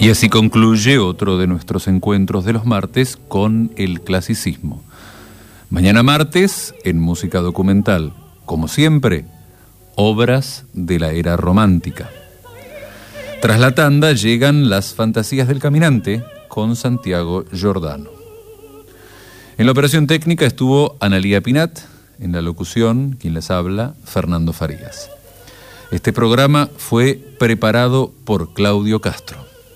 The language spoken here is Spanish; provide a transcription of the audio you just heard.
Y así concluye otro de nuestros encuentros de los martes con el clasicismo. Mañana martes, en música documental, como siempre, obras de la era romántica. Tras la tanda llegan las fantasías del caminante con Santiago Giordano. En la operación técnica estuvo Analía Pinat, en la locución, quien les habla, Fernando Farías. Este programa fue preparado por Claudio Castro.